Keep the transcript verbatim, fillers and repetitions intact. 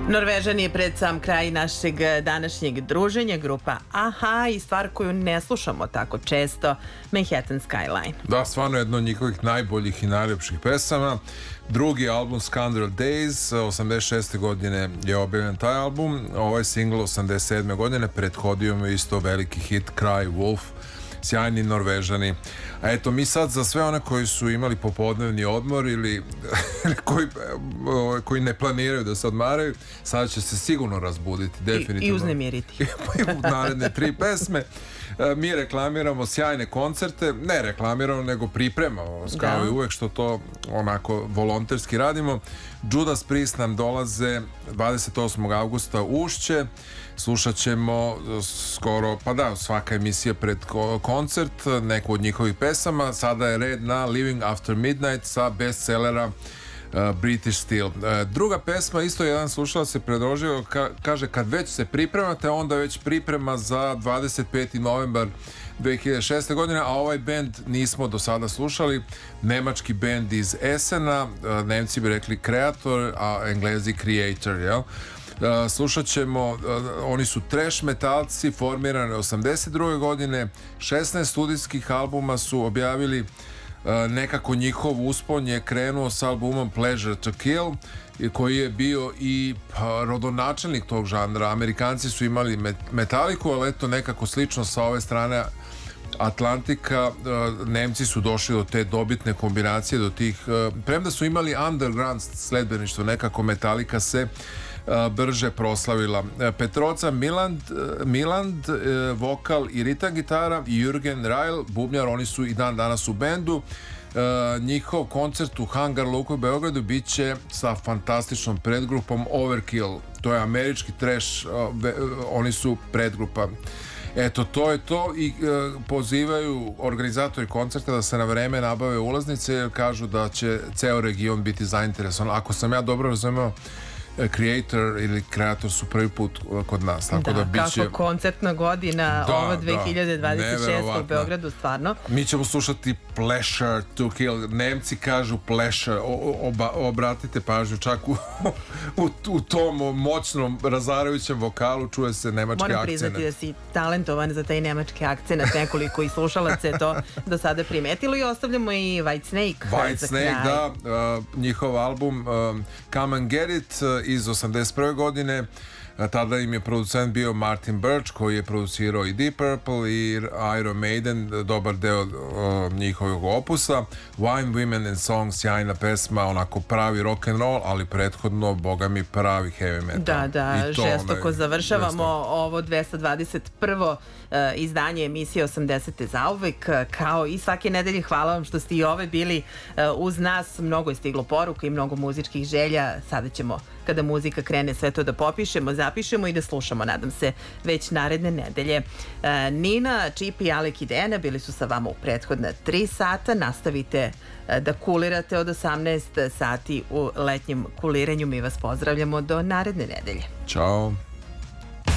Norvežan je pred sam kraj našeg današnjeg druženja, grupa Aha i stvar koju ne slušamo tako često, Manhattan Skyline. Da, stvarno jedno od njihovih najboljih i najljepših pesama. Drugi album Scandal Days, osamdeset šeste godine je objavljen taj album. Ovaj singl osamdeset sedme godine prethodio mu isto veliki hit Cry Wolf, sjajni Norvežani. A eto, mi sad za sve one koji su imali popodnevni odmor ili koji, koji ne planiraju da se odmaraju, sada će se sigurno razbuditi, definitivno. I, i uznemiriti. U naredne tri pesme. Mi reklamiramo sjajne koncerte, ne reklamiramo, nego pripremamo, kao i uvek što to onako volonterski radimo. Judas Priest nam dolaze dvadeset osmog avgusta u Ušće. Slušat ćemo skoro, pa da, svaka emisija pred koncert, neku od njihovih pesama. Sada je red na Living After Midnight sa bestsellera uh, British Steel. Uh, druga pesma, isto jedan slušalac se predložio, ka, kaže kad već se pripremate, onda već priprema za dvadeset peti novembar dve hiljade šeste godine, a ovaj band nismo do sada slušali. Nemački band iz Essena, uh, Nemci bi rekli kreator, a Englezi creator, jel? Uh, slušat ćemo, uh, oni su trash metalci, formirane osamdeset druge godine, šesnaest studijskih albuma su objavili. Uh, nekako njihov uspon je krenuo s albumom Pleasure to Kill, koji je bio i pa, rodonačelnik tog žanra. Amerikanci su imali met Metaliku, ali eto nekako slično sa ove strane Atlantika, uh, Nemci su došli do te dobitne kombinacije, do tih, uh, premda su imali underground sledbeništvo, nekako Metalika se brže proslavila. Petroca Miland, Miland vokal i ritam gitara, i Jürgen Reil, bubnjar, oni su i dan danas u bendu. Njihov koncert u Hangar Luku u Beogradu bit će sa fantastičnom predgrupom Overkill. To je američki trash, oni su predgrupa. Eto, to je to i pozivaju organizatori koncerta da se na vreme nabave ulaznice, jer kažu da će ceo region biti zainteresovan. Ako sam ja dobro razumeo, creator ili kreator su prvi put kod nas, tako da, da biće... kako koncertna godina, da, ova dve hiljade dvadeset šeste u Beogradu, stvarno. Mi ćemo slušati Pleasure to Kill, Nemci kažu Pleasure, oba, obratite pažnju, čak u, u, u tom moćnom, razarajućem vokalu čuje se nemački akcent. Moram priznati da si talentovan za taj nemački akcent, nekoliko i slušalaca je to do sada primetilo, i ostavljamo i White Snake. White Snake, da, uh, njihov album uh, Come and Get It uh, iz osamdeset prve godine. Tada im je producent bio Martin Birch, koji je producirao i Deep Purple i Iron Maiden, dobar deo uh, njihovog opusa. Wine, Women and Songs, sjajna pesma, onako pravi rock and roll, ali prethodno, boga mi, pravi heavy metal. Da, da, žestoko završavamo ovo dvesta dvadeset prvo uh, izdanje emisije osamdesete zauvek. Kao i svake nedelje, hvala vam što ste i ove bili uh, uz nas. Mnogo je stiglo poruka i mnogo muzičkih želja. Sada ćemo, kada muzika krene, sve to da popišemo, zapišemo i da slušamo, nadam se, već naredne nedelje. E, Nina, Čip i Alek i Dejana bili su sa vama u prethodna tri sata. Nastavite e, da kulirate od osamnaest sati u letnjem kuliranju. Mi vas pozdravljamo do naredne nedelje. Ćao.